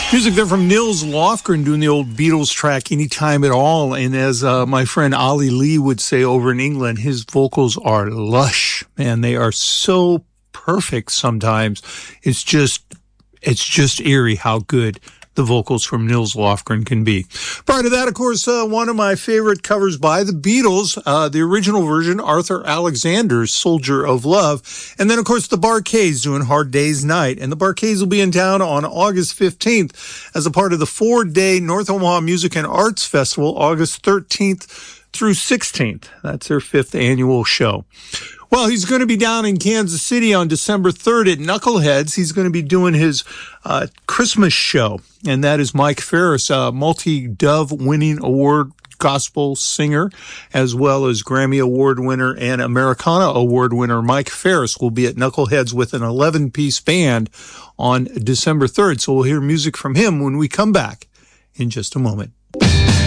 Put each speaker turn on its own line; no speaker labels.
Music there from Nils Lofgren doing the old Beatles track Anytime at All. And as my friend Ollie Lee would say over in England, his vocals are lush. Man, they are so perfect sometimes. It's just eerie how good the vocals from Nils Lofgren can be. Prior to that, of course, one of my favorite covers by the Beatles, the original version, Arthur Alexander's Soldier of Love. And then, of course, the Bar-Kays doing Hard Day's Night. And the Bar-Kays will be in town on August 15th as a part of the 4-day North Omaha Music and Arts Festival, August 13th through 16th. That's their 5th annual show. Well, he's going to be down in Kansas City on December 3rd at Knuckleheads. He's going to be doing his Christmas show, and that is Mike Ferris, a multi-Dove winning award gospel singer, as well as Grammy Award winner and Americana Award winner Mike Ferris will be at Knuckleheads with an 11-piece band on December 3rd. So we'll hear music from him when we come back in just a moment.